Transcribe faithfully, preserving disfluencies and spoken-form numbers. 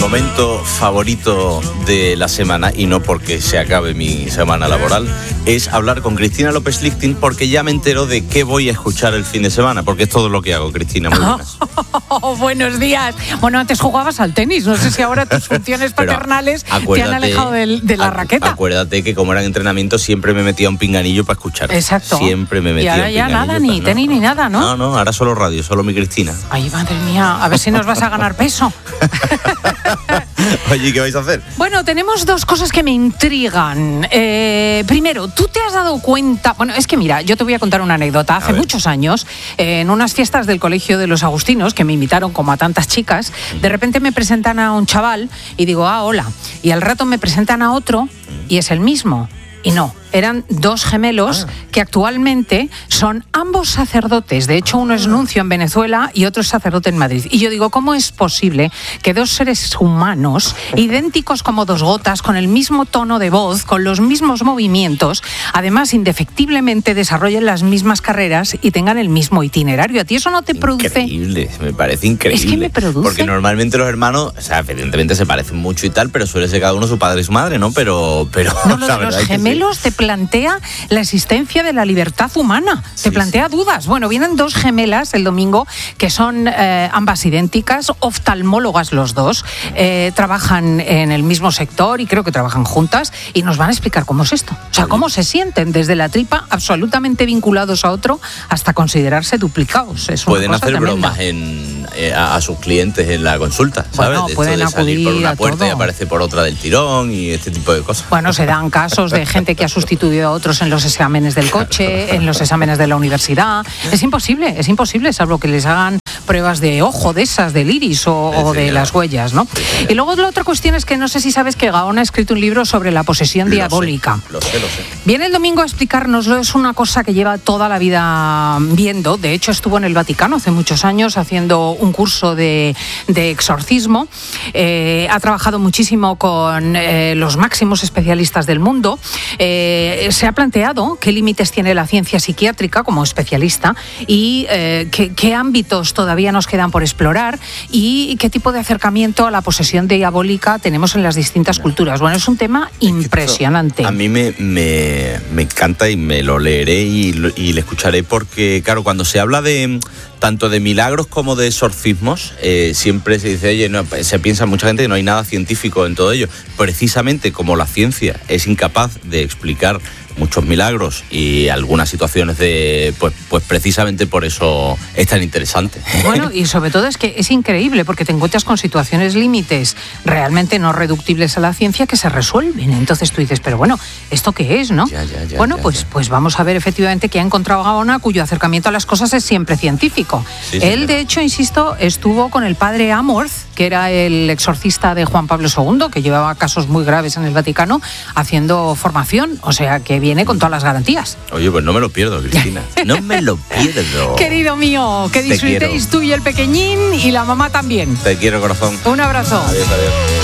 momento favorito de la semana, y no porque se acabe mi semana laboral, es hablar con Cristina López Lichting, porque ya me entero de qué voy a escuchar el fin de semana, porque es todo lo que hago, Cristina. Muy buenas. Oh, buenos días. Bueno, antes jugabas al tenis, no sé si ahora tus funciones paternales te han alejado de, de la raqueta. Acuérdate que como era en entrenamiento siempre me metía un pinganillo para escuchar. Exacto. Siempre me metía un pinganillo. Y ahora ya nada, ni no, tenis no, ni nada, ¿no? No, no, ahora solo radio, solo mi Cristina. Ay, madre mía, a ver si nos vas a ganar peso. Oye, ¿qué vais a hacer? Bueno, tenemos dos cosas que me intrigan. Eh, primero, ¿tú te has dado cuenta? Bueno, es que mira, yo te voy a contar una anécdota. Hace muchos años, eh, en unas fiestas del Colegio de los Agustinos, que me invitaron como a tantas chicas, de repente me presentan a un chaval y digo, ah, hola. Y al rato me presentan a otro y es el mismo. Y no, eran dos gemelos ah. que actualmente son ambos sacerdotes. De hecho, uno es nuncio en Venezuela y otro es sacerdote en Madrid. Y yo digo, ¿cómo es posible que dos seres humanos, idénticos como dos gotas, con el mismo tono de voz, con los mismos movimientos, además indefectiblemente desarrollen las mismas carreras y tengan el mismo itinerario? ¿A ti eso no te produce? Increíble, me parece increíble. Es que me produce. Porque normalmente los hermanos, o sea, evidentemente se parecen mucho y tal, pero suele ser cada uno su padre y su madre, ¿no? Pero, pero no, lo de los gemelos te plantea la existencia de la libertad humana, te sí, plantea sí. dudas. Bueno, vienen dos gemelas el domingo que son eh, ambas idénticas, oftalmólogas los dos, eh, trabajan en el mismo sector y creo que trabajan juntas y nos van a explicar cómo es esto. O sea, cómo se sienten desde la tripa, absolutamente vinculados a otro, hasta considerarse duplicados. Es una Pueden cosa hacer tremenda. bromas en, eh, a, a sus clientes en la consulta, ¿sabes? Bueno, de pueden esto de salir por una puerta todo. Y aparece por otra del tirón y este tipo de cosas. Bueno, se dan casos de gente que ha sustituido a otros en los exámenes del coche, en los exámenes de la universidad. Es imposible, es imposible, salvo que les hagan pruebas de ojo, de esas, del iris o, o de las huellas, ¿no? Y luego la otra cuestión es que no sé si sabes que Gaona ha escrito un libro sobre la posesión diabólica. Lo sé, lo sé, lo sé. Viene el domingo a explicárnoslo, es una cosa que lleva toda la vida viendo. De hecho, estuvo en el Vaticano hace muchos años haciendo un curso de, de exorcismo. Eh, ha trabajado muchísimo con eh, los máximos especialistas del mundo. Eh, se ha planteado qué límites tiene la ciencia psiquiátrica como especialista y eh, qué, qué ámbitos todavía nos quedan por explorar y qué tipo de acercamiento a la posesión diabólica tenemos en las distintas culturas. Bueno, es un tema impresionante. A mí me, me, me encanta y me lo leeré y, y le escucharé porque, claro, cuando se habla de tanto de milagros como de exorcismos, eh, siempre se dice, oye, no, se piensa mucha gente que no hay nada científico en todo ello. Precisamente como la ciencia es incapaz de explicar muchos milagros y algunas situaciones de, pues, pues precisamente por eso es tan interesante. Bueno, y sobre todo es que es increíble porque te encuentras con situaciones límites realmente no reductibles a la ciencia que se resuelven. Entonces tú dices, pero bueno, ¿esto qué es, no? Ya, ya, ya, bueno, ya, pues, ya. pues vamos a ver efectivamente que ha encontrado Gaona, cuyo acercamiento a las cosas es siempre científico. Sí, sí, Él, claro. de hecho, insisto, estuvo con el padre Amorth, que era el exorcista de Juan Pablo segundo, que llevaba casos muy graves en el Vaticano, haciendo formación, o sea, que viene con todas las garantías. Oye, pues no me lo pierdo, Cristina. No me lo pierdo. Querido mío, que disfrutéis tú y el pequeñín y la mamá también. Te quiero, corazón. Un abrazo. Adiós, adiós.